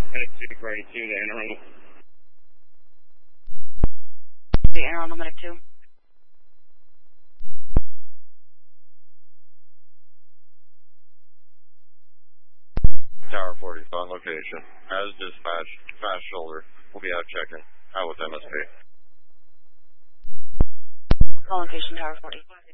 Head 242 to Anne Arundel. The Anne Arundel, Medic 2. Tower 40 on location. As dispatched, fast shoulder. We'll be out checking. Out with MSP. Call location, Tower 40.